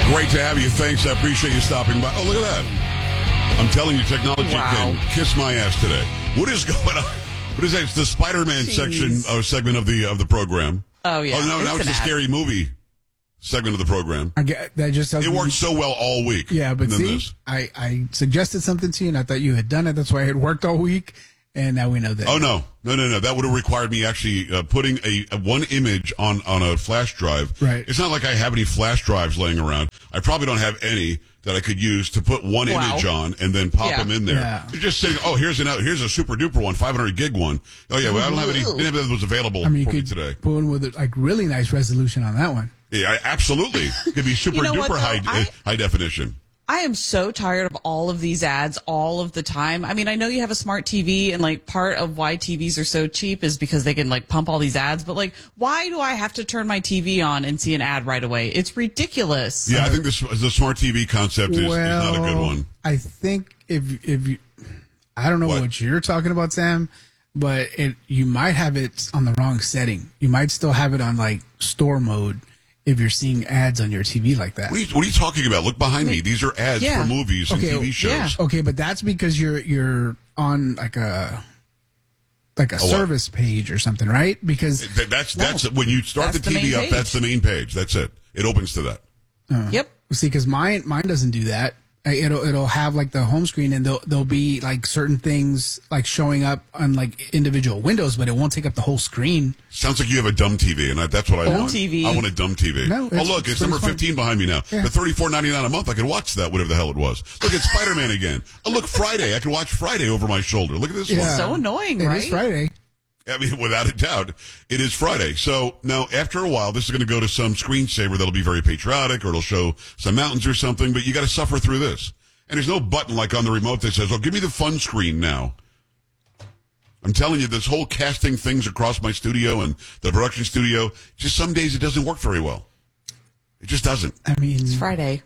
Great to have you. Thanks. I appreciate you stopping by. Oh, look at that. I'm telling you, technology can kiss my ass today. What is going on? What is that? It's the Spider-Man segment of the program. Oh, yeah. Oh, no, now it's the scary movie segment of the program. It worked so well all week. Yeah, but see, I suggested something to you, and I thought you had done it. That's why it worked all week, and now we know that. Oh, no. That would have required me actually putting a one image on a flash drive. Right. It's not like I have any flash drives laying around. I probably don't have any that I could use to put one image on and then pop them in there. Yeah. You're just saying, here's a super duper one, 500 gig one. Oh, yeah, well, I don't have any that was available for me today. Put one with really nice resolution on that one. Yeah, absolutely. It could be super duper high definition. I am so tired of all of these ads all of the time. I mean, I know you have a smart TV, and part of why TVs are so cheap is because they can pump all these ads. But why do I have to turn my TV on and see an ad right away? It's ridiculous. Yeah, I think the smart TV concept is not a good one. I think if you, I don't know what you're talking about, Sam, but you might have it on the wrong setting. You might still have it on store mode. If you're seeing ads on your TV like that. What are you talking about? Look behind me. These are ads for movies and TV shows. Yeah. Okay, but that's because you're on a service page or something, right? Because that's when you start the TV up, that's the main page. That's it. It opens to that. Yep. See, because mine doesn't do that. It'll have the home screen, and there'll be certain things showing up on individual windows, but it won't take up the whole screen. Sounds like you have a dumb TV, and that's what I want. TV. I want a dumb TV. No, look, it's number 15 behind me now. Yeah. The $34.99 a month, I can watch that, whatever the hell it was. Look, it's Spider-Man again. Oh, look, Friday. I can watch Friday over my shoulder. Look at this one. So annoying, right? It is Friday. I mean, without a doubt, it is Friday. So now, after a while, this is going to go to some screensaver that'll be very patriotic, or it'll show some mountains or something, but you got to suffer through this. And there's no button on the remote that says, give me the fun screen now. I'm telling you, this whole casting things across my studio and the production studio, just some days it doesn't work very well. It just doesn't. I mean, it's Friday.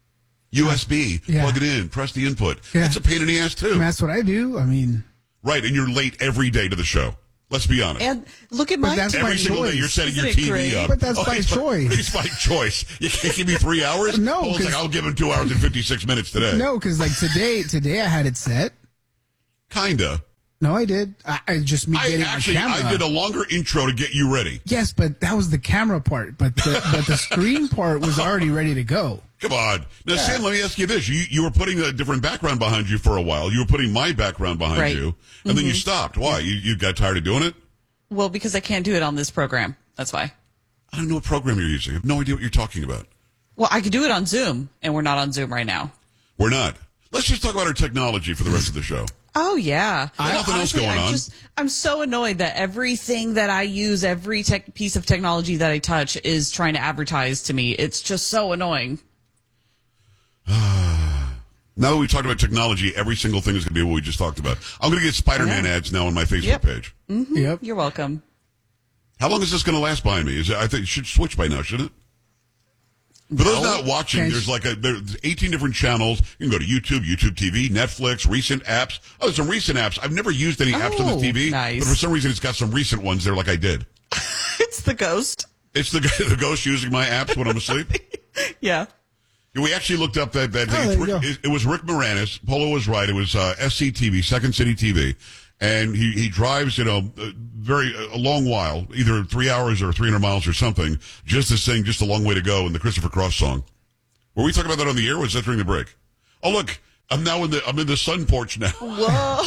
USB, plug it in, press the input. Yeah. That's a pain in the ass, too. That's what I do. I mean. Right, and you're late every day to the show. Let's be honest. And look at my every single day you're setting your TV up. But that's by choice. It's by choice. You can't give me 3 hours? No. I'll give him 2 hours and 56 minutes today. No, because today I had it set. Kinda. No, I did. I just getting my camera. I did a longer intro to get you ready. Yes, but that was the camera part. But the screen part was already ready to go. Come on. Now, Sam, let me ask you this. You were putting a different background behind you for a while. You were putting my background behind you, and then you stopped. Why? You got tired of doing it? Well, because I can't do it on this program. That's why. I don't know what program you're using. I have no idea what you're talking about. Well, I could do it on Zoom, and we're not on Zoom right now. We're not. Let's just talk about our technology for the rest of the show. Oh, yeah. Nothing else going on. I'm so annoyed that everything that I use, every piece of technology that I touch is trying to advertise to me. It's just so annoying. Now that we've talked about technology, every single thing is going to be what we just talked about. I'm going to get Spider-Man ads now on my Facebook page. Mm-hmm. Yep. You're welcome. How long is this going to last behind me? I think it should switch by now, shouldn't it? For those not watching, there's 18 different channels. You can go to YouTube, YouTube TV, Netflix, recent apps. Oh, there's some recent apps. I've never used any apps on the TV, nice. But for some reason it's got some recent ones there like I did. It's the ghost. It's the ghost using my apps when I'm asleep? Yeah. We actually looked up that thing. It was Rick Moranis. Polo was right. It was SCTV, Second City TV. And he drives, a long while, either 3 hours or 300 miles or something, just to sing Just a Long Way to Go in the Christopher Cross song. Were we talking about that on the air, or was that during the break? Oh, look, I'm in the sun porch now. Whoa.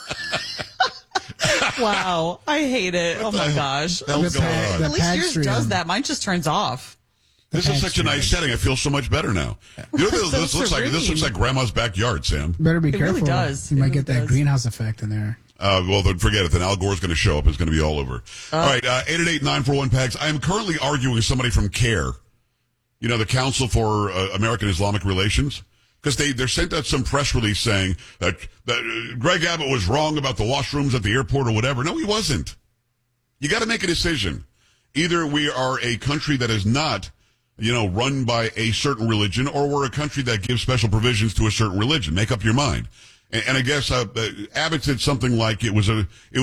Wow. I hate it. Oh, my gosh. At least yours does that. Mine just turns off. This is such a nice setting. I feel so much better now. You know what this looks like? This looks like Grandma's backyard, Sam. Better be careful. It really does. You might get that greenhouse effect in there. Well, then forget it. Then Al Gore's going to show up. It's going to be all over. All right, 888-941-PAGS. I am currently arguing with somebody from CARE, the Council for American Islamic Relations, because they sent out some press release saying that Greg Abbott was wrong about the washrooms at the airport or whatever. No, he wasn't. You got to make a decision. Either we are a country that is not run by a certain religion, or we're a country that gives special provisions to a certain religion. Make up your mind. And I guess Abbott said something like it was